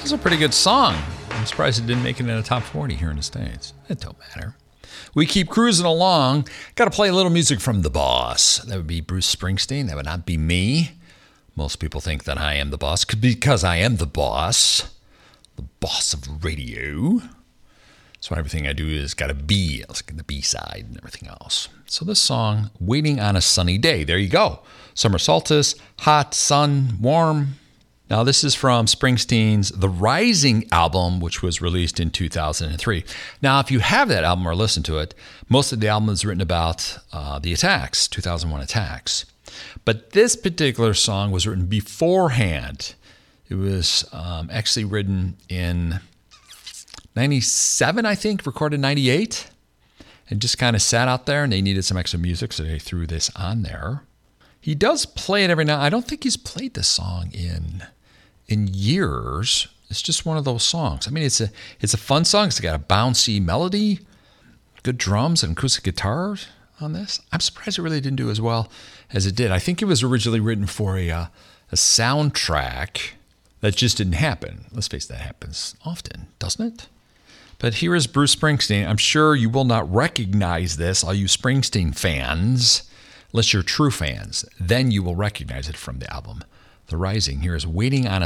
It's a pretty good song. I'm surprised it didn't make it in the top 40 here in the States. It don't matter. We keep cruising along. Got to play a little music from the boss. That would be Bruce Springsteen. That would not be me. Most people think that I am the boss because I am the boss of radio. So everything I do is got to be like the B-side and everything else. So this song, Waiting on a Sunny Day. There you go. Summer solstice, hot, sun, warm. Now this is from Springsteen's The Rising album, which was released in 2003. Now, if you have that album or listen to it, most of the album is written about the attacks, 2001 attacks. But this particular song was written beforehand. It was actually written in 97, I think, recorded 98, and just kind of sat out there, and they needed some extra music, so they threw this on there. He does play it every now. I don't think he's played this song in years. It's just one of those songs. I mean, it's a fun song. It's got a bouncy melody, good drums and acoustic guitars on this. I'm surprised it really didn't do as well as it did. I think it was originally written for a soundtrack that just didn't happen. Let's face it, that happens often, doesn't it? But here is Bruce Springsteen. I'm sure you will not recognize this, all you Springsteen fans, unless you're true fans. Then you will recognize it from the album The Rising. Here is Waiting on a